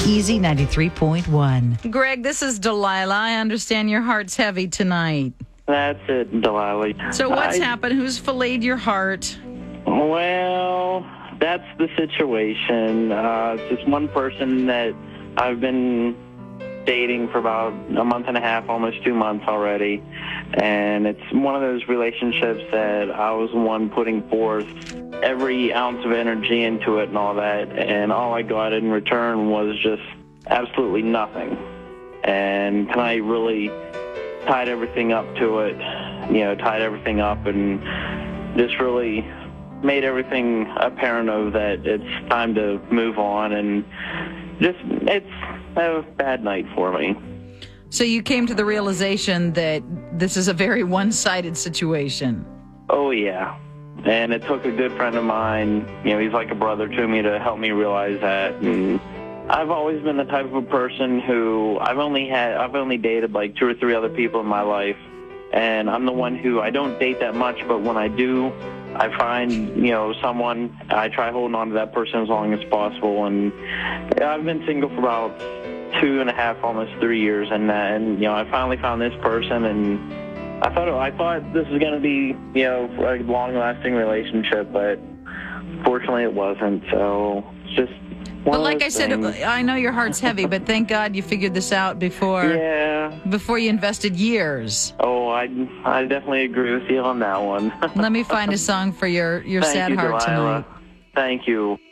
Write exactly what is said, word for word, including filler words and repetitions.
Easy ninety-three point one. Greg, this is Delilah. I understand your heart's heavy tonight. That's it, Delilah. So what's I, happened? Who's filleted your heart? Well, that's the situation. Uh, it's just one person that I've been dating for about a month and a half, almost two months already. And it's one of those relationships that I was the one putting forth every ounce of energy into it and all that. And all I got in return was just absolutely nothing. And tonight really tied everything up to it, you know, tied everything up and just really made everything apparent of that it's time to move on. And just, it's a bad night for me. So you came to the realization that this is a very one-sided situation. Oh, yeah. And it took a good friend of mine, you know, he's like a brother to me, to help me realize that. And I've always been the type of a person who I've only had, I've only dated like two or three other people in my life. And I'm the one who, I don't date that much, but when I do, I find, you know, someone, I try holding on to that person as long as possible. And I've been single for about two and a half, almost three years, and, uh, and you know, I finally found this person, and I thought I thought this was going to be, you know, a long-lasting relationship, but fortunately it wasn't. So it's just one But like of I those said, things. I know your heart's heavy, but thank God you figured this out before Yeah. before you invested years. Oh, I I definitely agree with you on that one. Let me find a song for your, your Thank sad you, heart Delilah. tonight. Thank you.